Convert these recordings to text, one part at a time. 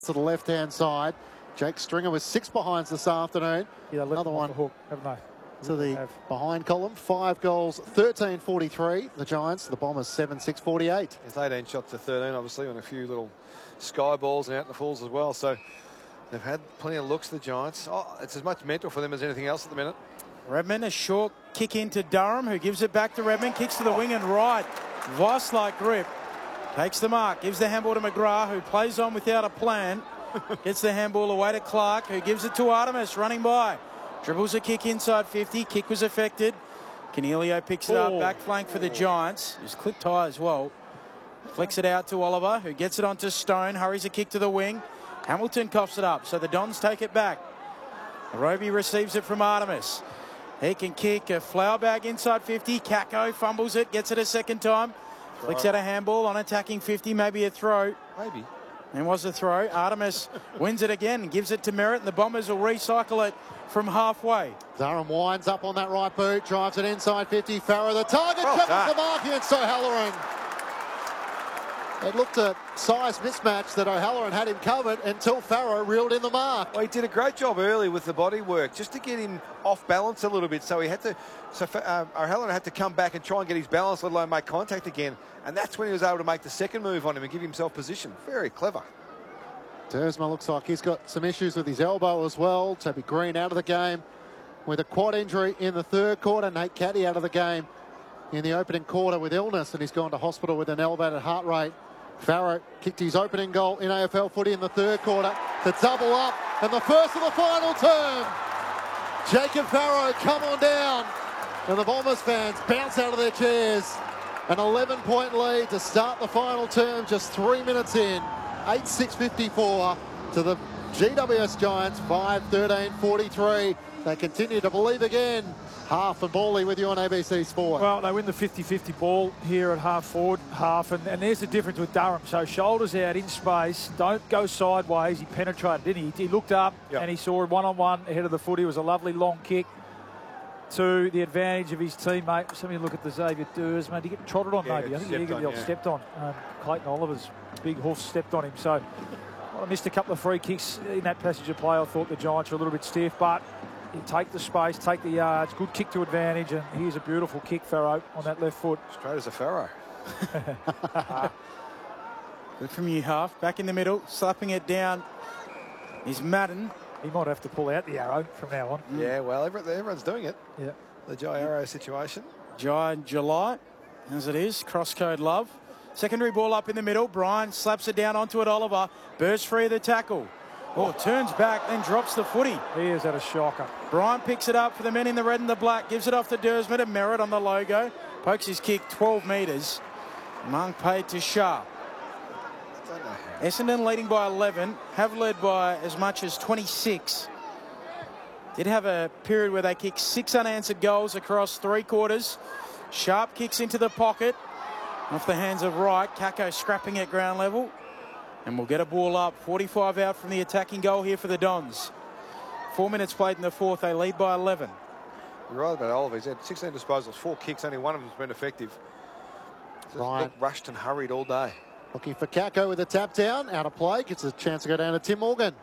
to the left-hand side. Jake Stringer was 6 behinds this afternoon. Yeah, another one the hook, haven't they? To the behind column. 5 goals, 13-43. The Giants, the Bombers 7-6-48. It's 18 shots to 13, obviously, on a few little sky balls and out in the falls as well. So they've had plenty of looks, the Giants. Oh, it's as much mental for them as anything else at the minute. Redmond, a short kick into Durham, who gives it back to Redmond, kicks to the wing and right. Vice-like grip. Takes the mark, gives the handball to McGrath, who plays on without a plan. Gets the handball away to Clark, who gives it to Artemis, running by. Dribbles a kick inside 50. Kick was affected. Canelio picks it up, back flank for the Giants. He's clipped high as well. Flicks it out to Oliver, who gets it onto Stone. Hurries a kick to the wing. Hamilton coughs it up, so the Dons take it back. Roby receives it from Artemis. He can kick a flower bag inside 50. Kako fumbles it, gets it a second time. Flicks out a handball on attacking 50, maybe a throw. Maybe. And was a throw. Artemis wins it again and gives it to Merritt, and the Bombers will recycle it from halfway. Durham winds up on that right boot, drives it inside 50. Farrow the target, covers the mark against O'Halloran. It looked a size mismatch that O'Halloran had him covered until Farrow reeled in the mark. Well, he did a great job early with the body work, just to get him off balance a little bit. So he had to, O'Halloran had to come back and try and get his balance, let alone make contact again. And that's when he was able to make the second move on him and give himself position. Very clever. Dersma looks like he's got some issues with his elbow as well. Toby Green out of the game with a quad injury in the third quarter. Nate Caddy out of the game in the opening quarter with illness, and he's gone to hospital with an elevated heart rate. Farrow kicked his opening goal in AFL footy in the third quarter to double up, and the first of the final term. Jacob Farrow, come on down. And the Bombers fans bounce out of their chairs. An 11-point lead to start the final term, just 3 minutes in. 8-6-54 to the GWS Giants, 5-13-43. They continue to believe again. Half and Bally with you on ABC Sport. Well, they win the 50-50 ball here at half forward, half, and there's the difference with Durham. So shoulders out in space, don't go sideways. He penetrated, didn't he? He looked up and he saw one-on-one ahead of the footy. It was a lovely long kick to the advantage of his teammate. Somebody look at the Xavier Dersma. Did he get trotted on maybe? I think he got stepped on. Clayton Oliver's big horse stepped on him. So I missed a couple of free kicks in that passage of play. I thought the Giants were a little bit stiff, but you take the space, take the yards, good kick to advantage, and here's a beautiful kick, Farrow, on that left foot. Straight as a Farrow. Good from you, half. Back in the middle, slapping it down is Madden. He might have to pull out the arrow from now on. Yeah, well, everyone's doing it. Yeah. The Jai Arrow situation. Jai July, as it is, cross-code love. Secondary ball up in the middle. Brian slaps it down onto it, Oliver. Bursts free of the tackle. Oh, turns back, then drops the footy. He is at a shocker. Brian picks it up for the men in the red and the black. Gives it off to Dersma to Merritt on the logo. Pokes his kick 12 metres. Monk paid to Sharp. Essendon leading by 11. Have led by as much as 26. Did have a period where they kicked 6 unanswered goals across 3 quarters. Sharp kicks into the pocket. Off the hands of Wright. Kako scrapping at ground level. And we'll get a ball up. 45 out from the attacking goal here for the Dons. 4 minutes played in the fourth. They lead by 11. You're right about Oliver. He's had 16 disposals, 4 kicks. Only one of them's been effective. Just rushed and hurried all day. Looking for Kako with a tap down. Out of play. Gets a chance to go down to Tim Morgan.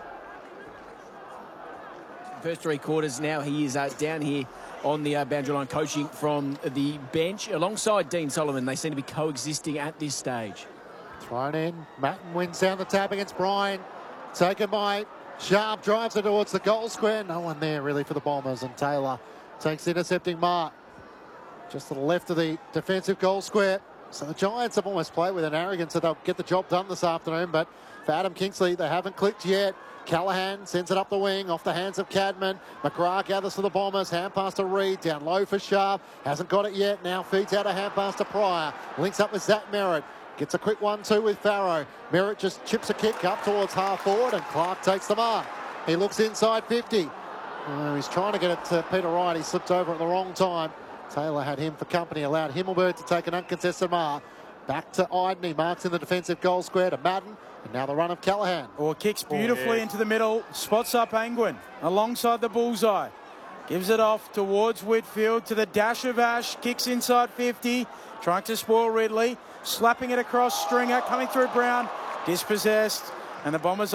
First 3 quarters now he is down here on the boundary line coaching from the bench alongside Dean Solomon. They seem to be coexisting at this stage. Thrown in. Matten wins down the tap against Bryan. Taken by Sharp. Drives it towards the goal square. No one there really for the Bombers. And Taylor takes the intercepting mark. Just to the left of the defensive goal square. So the Giants have almost played with an arrogance that they'll get the job done this afternoon. But for Adam Kingsley, they haven't clicked yet. Callaghan sends it up the wing, off the hands of Cadman. McGrath gathers for the Bombers. Hand pass to Reid, down low for Sharp. Hasn't got it yet. Now feeds out a hand pass to Pryor. Links up with Zach Merritt. Gets a quick 1-2 with Farrow. Merritt just chips a kick up towards half forward, and Clark takes the mark. He looks inside 50. He's trying to get it to Peter Wright. He slipped over at the wrong time. Taylor had him for company, allowed Himmelberg to take an uncontested mark. Back to Iden. He marks in the defensive goal square to Madden. And now the run of Callaghan. Oh, kicks beautifully into the middle. Spots up Angwin alongside the bullseye. Gives it off towards Whitfield to the dash of Ash. Kicks inside 50. Trying to spoil Ridley. Slapping it across Stringer. Coming through Brown. Dispossessed. And the Bombers